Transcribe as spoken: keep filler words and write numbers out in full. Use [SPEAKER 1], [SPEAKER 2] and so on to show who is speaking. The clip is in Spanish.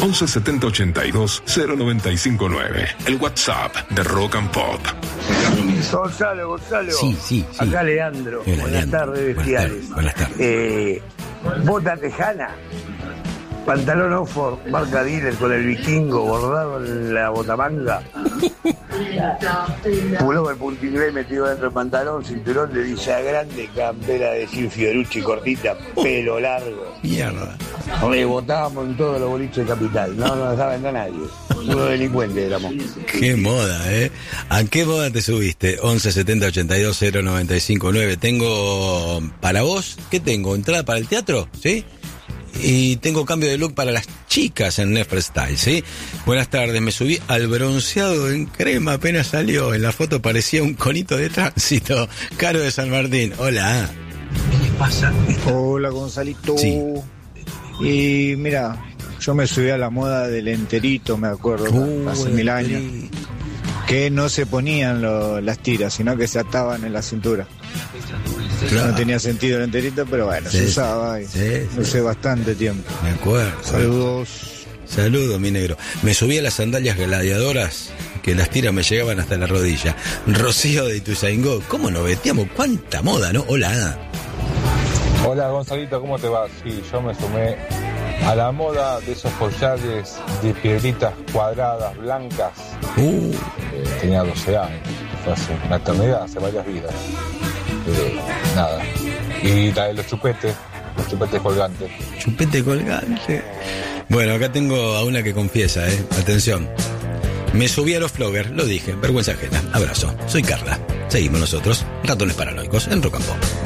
[SPEAKER 1] once setenta ochenta y dos cero noventa y cinco nueve. El WhatsApp de Rock and Pop.
[SPEAKER 2] Gonzalo, Gonzalo.
[SPEAKER 3] Sí, sí, sí.
[SPEAKER 2] Acá Leandro.
[SPEAKER 3] Hola,
[SPEAKER 2] Buenas
[SPEAKER 3] Leandro.
[SPEAKER 2] tardes,
[SPEAKER 3] Buenas
[SPEAKER 2] bestiales.
[SPEAKER 3] tardes, buenas tardes.
[SPEAKER 2] Eh, bota tejana, pantalón Oxford, marca dealer con el vikingo bordado en la botamanga. Pullover puntigré metido dentro del pantalón, cinturón de Villa Grande, campera de Sin Fiorucci cortita, pelo largo.
[SPEAKER 3] Mierda.
[SPEAKER 2] Rebotábamos en todos los boliches de Capital, no nos dejaba entrar nadie. Unos delincuentes éramos.
[SPEAKER 3] Qué moda, ¿eh? ¿A qué moda te subiste? once setenta ochenta y dos cero noventa y cinco nueve. Tengo para vos, ¿qué tengo? ¿Entrada para el teatro? ¿Sí? Y tengo cambio de look para las chicas en Neferstyle, ¿sí? Buenas tardes, me subí al bronceado en crema, apenas salió. En la foto parecía un conito de tránsito. Caro de San Martín, hola.
[SPEAKER 4] ¿Qué les pasa? Hola, Gonzalito.
[SPEAKER 3] Sí.
[SPEAKER 4] Y mira, yo me subí a la moda del enterito, me acuerdo,
[SPEAKER 3] Uh,
[SPEAKER 4] hace mil años.
[SPEAKER 3] sí.
[SPEAKER 4] Que no se ponían lo- las tiras, sino que se ataban en la cintura.
[SPEAKER 3] Claro.
[SPEAKER 4] No tenía sentido el enterito, pero bueno,
[SPEAKER 3] Sí,
[SPEAKER 4] se usaba y
[SPEAKER 3] sí, sí.
[SPEAKER 4] lo usé bastante tiempo.
[SPEAKER 3] Me acuerdo.
[SPEAKER 4] Saludos.
[SPEAKER 3] Saludos, mi negro. Me subí a las sandalias gladiadoras, que las tiras me llegaban hasta la rodilla. Rocío de Ituzaingó. ¿Cómo nos vestíamos? ¿Cuánta moda, no? Hola.
[SPEAKER 5] Hola Gonzalito, ¿cómo te va? Sí, yo me sumé a la moda de esos collares de piedritas cuadradas, blancas.
[SPEAKER 3] Uh,
[SPEAKER 5] Eh, tenía doce años, fue hace una eternidad, hace varias vidas. Eh, nada. Y la de los chupetes, los chupetes colgantes.
[SPEAKER 3] chupete colgante. Bueno, acá tengo a una que confiesa, ¿eh? Atención. Me subí a los floggers, lo dije, vergüenza ajena. Abrazo. Soy Carla. Seguimos nosotros, ratones paranoicos, en Rock and Pop.